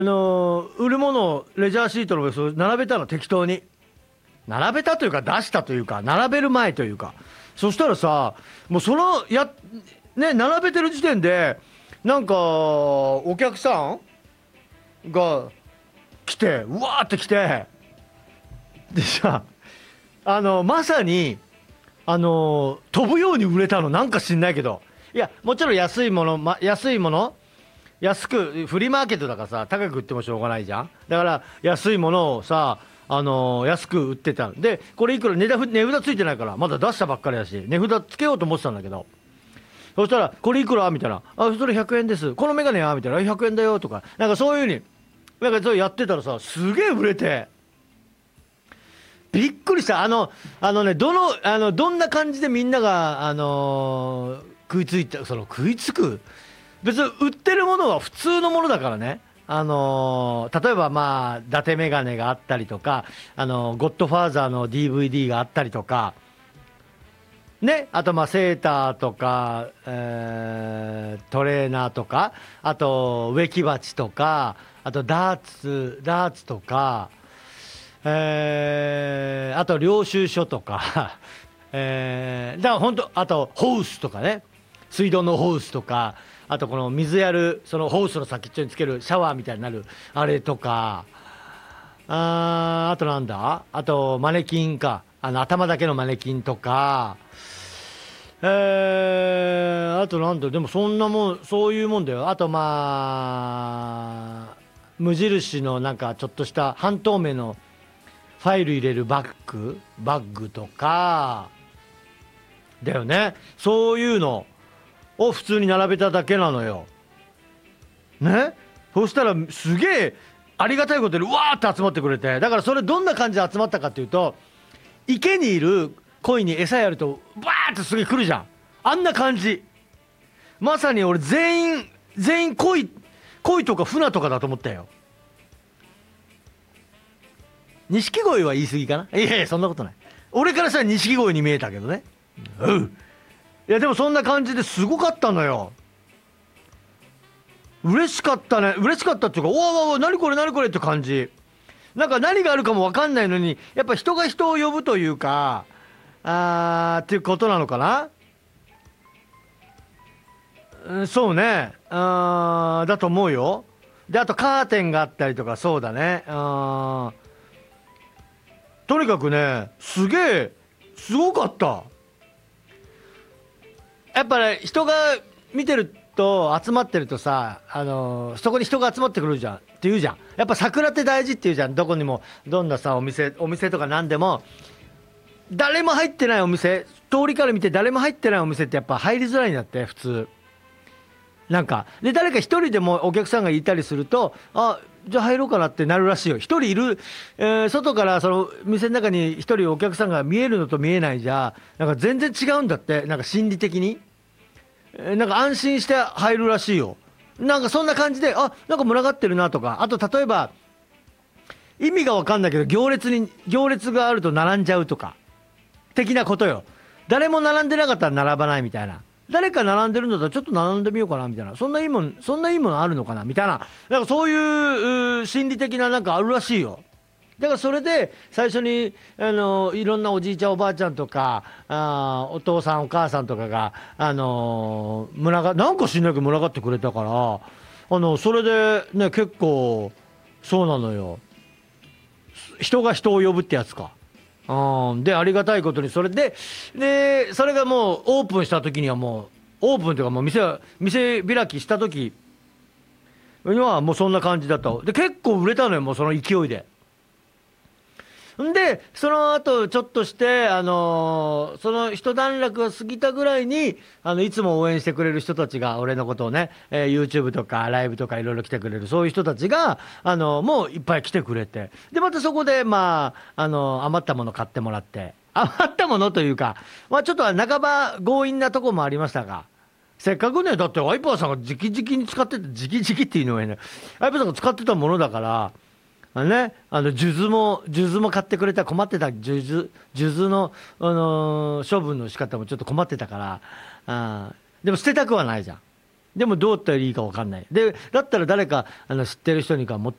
売るものをレジャーシートの上に並べたの、適当に。並べたというか、出したというか、並べる前というか。そしたらさ、もう並べてる時点で、なんか、お客さんが来て、うわーって来て、でさ、まさに、飛ぶように売れたの、なんか知んないけど。いや、もちろん安いもの、安く、フリーマーケットだからさ、高く売ってもしょうがないじゃん。だから、安いものをさ、安く売ってた。で、これいくら値札ついてないから、まだ出したばっかりだし、値札つけようと思ってたんだけど、そしたら、これいくらみたいな。あ、それ100円です。このメガネはみたいな。100円だよとか。なんかそういう風に、なんかそうやってたらさ、すげえ売れて。びっくりした。どんな感じでみんなが、食いついて、食いつく別に売ってるものは普通のものだからね。例えばまあ、伊達メガネがあったりとか、ゴッドファーザーの DVD があったりとか、ね、あとまあセーターとか、トレーナーとか、あと植木鉢とか、あとダーツとか、あと領収書とか、だから本当、あとホースとかね、水道のホースとか、あとこの水やる、そのホースの先っちょにつけるシャワーみたいになる、あれとか、あとなんだ、あとマネキンか、頭だけのマネキンとか、あとなんだ、でもそんなもん、そういうもんだよ。あとまあ、無印のなんかちょっとした半透明のファイル入れるバッグとか、だよね。そういうのを普通に並べただけなのよ。ね。そしたらすげえありがたいことでうわーって集まってくれて、だからそれどんな感じで集まったかっていうと、池にいる鯉に餌やるとバーってすげえ来るじゃん。あんな感じ。まさに俺全員鯉とか船とかだと思ったよ。錦鯉は言い過ぎかな。いやいや、そんなことない。俺からしたら錦鯉に見えたけどね。うん。いやでもそんな感じですごかったのよ。嬉しかったね。嬉しかったっていうか、おわおわ、何これ何これって感じ。なんか何があるかも分かんないのに、やっぱ人が人を呼ぶというか、っていうことなのかな。そうね。だと思うよ。で、あとカーテンがあったりとか、そうだね。とにかくね、すごかった。やっぱね、人が見てると、集まってるとさ、そこに人が集まってくるじゃんって言うじゃん。やっぱ桜って大事って言うじゃん。どこにも、どんなさ、お店とか何でも、誰も入ってないお店、通りから見て誰も入ってないお店ってやっぱ入りづらいんだって、普通。なんか、で、誰か一人でもお客さんがいたりすると、あ、じゃあ入ろうかなってなるらしいよ。一人いる、外からその店の中に一人お客さんが見えるのと見えないじゃ、なんか全然違うんだって、なんか心理的に。なんか安心して入るらしいよ。なんかそんな感じで、あ、なんか群がってるなとか、あと例えば、意味がわかんないけど、行列があると並んじゃうとか、的なことよ。誰も並んでなかったら並ばないみたいな。誰か並んでるんだったらちょっと並んでみようかなみたいな。そんないいものあるのかなみたいな。なんかそういう心理的ななんかあるらしいよ。だからそれで最初にいろんなおじいちゃんおばあちゃんとかお父さんお母さんとかがなんか知んないけど群がってくれたからそれでね結構そうなのよ。人が人を呼ぶってやつか。でありがたいことにそれでそれがもうオープンした時にはもうオープンというかもう店開きした時にはもうそんな感じだった。で結構売れたのよ、もうその勢いで。んでその後ちょっとしてその一段落が過ぎたぐらいにいつも応援してくれる人たちが俺のことをね、YouTube とかライブとかいろいろ来てくれるそういう人たちがもういっぱい来てくれて、でまたそこでまあ余ったもの買ってもらって、余ったものというか、まあちょっとは半ば強引なとこもありましたが、せっかくね、だってワイパーさんが直々に使ってて、直々っていうのはね、ワイパーさんが使ってたものだから、ね、数珠も買ってくれた、困ってた数珠の、処分の仕方もちょっと困ってたから、でも捨てたくはないじゃん。 でもどうやったらいいか分かんない。でだったら誰か知ってる人にか持っ